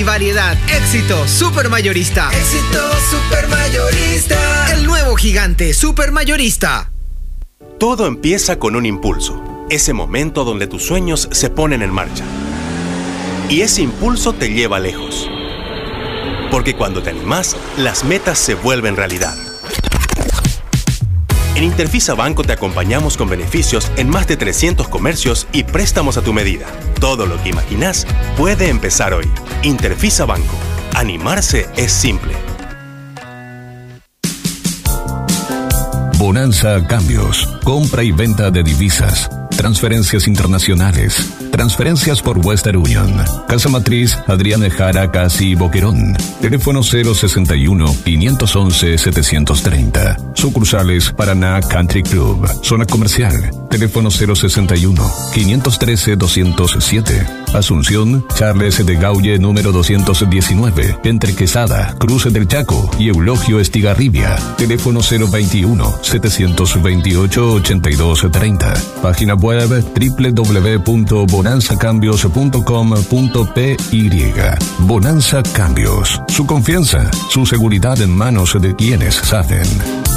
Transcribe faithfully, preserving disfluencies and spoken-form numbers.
variedad. Éxito Supermayorista. Éxito Supermayorista. El nuevo gigante Supermayorista. Todo empieza con un impulso. Ese momento donde tus sueños se ponen en marcha. Y ese impulso te lleva lejos. Porque cuando te animas, las metas se vuelven realidad. En Interfisa Banco te acompañamos con beneficios en más de trescientos comercios y préstamos a tu medida. Todo lo que imaginas puede empezar hoy. Interfisa Banco. Animarse es simple. Bonanza Cambios. Compra y venta de divisas. Transferencias internacionales. Transferencias por Western Union. Casa Matriz Adriana Jara Casi Boquerón. Teléfono cero sesenta y uno, quinientos once, setecientos treinta. Sucursales Paraná Country Club. Zona comercial. Teléfono cero sesenta y uno, quinientos trece, doscientos siete. Asunción Charles de Gaulle número doscientos diecinueve. Entre Quesada, Cruce del Chaco y Eulogio Estigarribia. Teléfono cero veintiuno, setecientos veintiocho, ochenta y dos treinta. Página web doble u doble u doble u punto bonanza cambios punto com punto p y. Bonanza Cambios. Su confianza, su seguridad en manos de quienes saben.